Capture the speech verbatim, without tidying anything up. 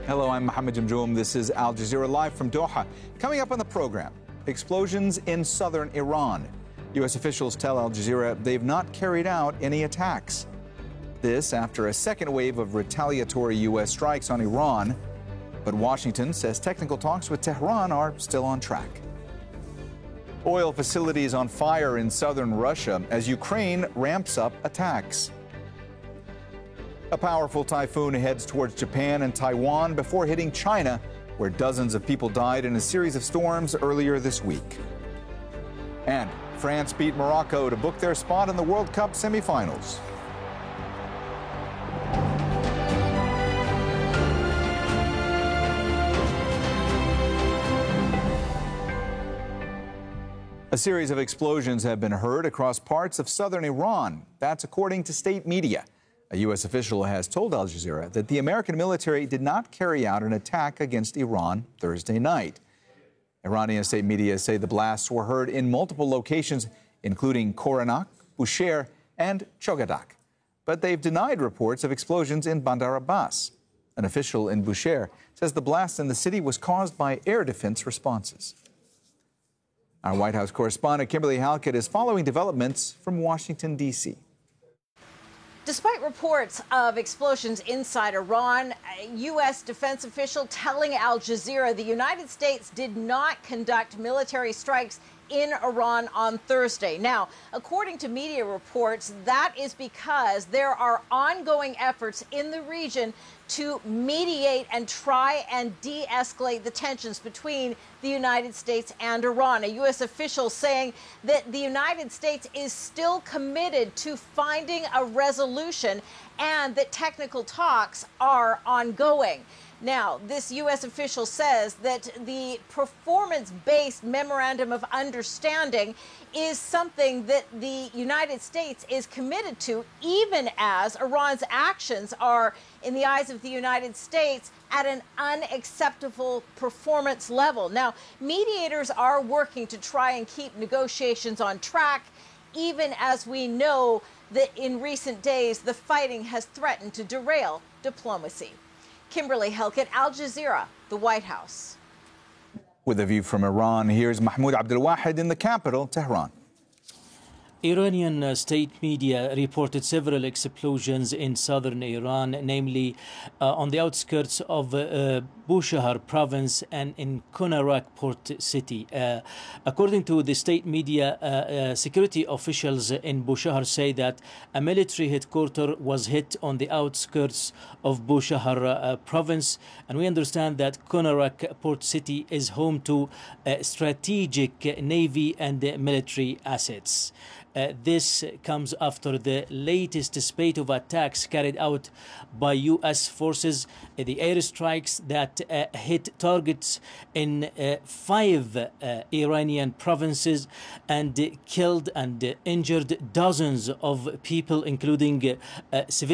Hello, I'm Mohammed Jamjoom. This is Al Jazeera Live from Doha. Coming up on the program, explosions in southern Iran. U S officials tell Al Jazeera they've not carried out any attacks. This after a second wave of retaliatory U S strikes on Iran. But Washington says technical talks with Tehran are still on track. Oil facilities on fire in southern Russia as Ukraine ramps up attacks. A powerful typhoon heads towards Japan and Taiwan before hitting China, where dozens of people died in a series of storms earlier this week. And France beat Morocco to book their spot in the World Cup semifinals. A series of explosions have been heard across parts of southern Iran. That's according to state media. A U S official has told Al Jazeera that the American military did not carry out an attack against Iran Thursday night. Iranian state media say the blasts were heard in multiple locations, including Koranak, Bushehr, and Chogadak. But they've denied reports of explosions in Bandar Abbas. An official in Bushehr says the blast in the city was caused by air defense responses. Our White House correspondent Kimberly Halkett is following developments from Washington, D C Despite reports of explosions inside Iran, a U S defense official telling Al Jazeera the United States did not conduct military strikes in Iran on Thursday. Now, according to media reports, that is because there are ongoing efforts in the region to mediate and try and de-escalate the tensions between the United States and Iran. A U S official saying that the United States is still committed to finding a resolution and that technical talks are ongoing. Now, this U S official says that the performance-based memorandum of understanding is something that the United States is committed to, even as Iran's actions are, in the eyes of the United States, at an unacceptable performance level. Now, mediators are working to try and keep negotiations on track, even as we know that in recent days the fighting has threatened to derail diplomacy. Kimberly Halkett, Al Jazeera, the White House. With a view from Iran, here's Mahmoud Abdelwahed in the capital, Tehran. Iranian uh, state media reported several explosions in southern Iran, namely uh, on the outskirts of uh, Bushehr province and in Konarak port city. Uh, according to the state media, uh, uh, security officials in Bushehr say that a military headquarters was hit on the outskirts of Bushehr uh, province, and we understand that Konarak port city is home to uh, strategic navy and uh, military assets. Uh, this comes after the latest spate of attacks carried out by U S forces, uh, the airstrikes that uh, hit targets in uh, five uh, Iranian provinces and uh, killed and uh, injured dozens of people, including uh, uh, civilians.